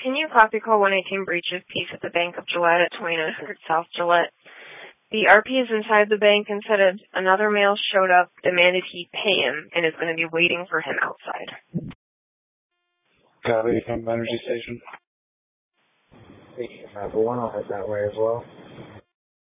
Can you copy call 118 breach of peace at the Bank of Gillette at 2900 South Gillette? The RP is inside the bank and said another male showed up, demanded he pay him, and is going to be waiting for him outside. Copy from Energy Station. Station number 1, I'll head that way as well.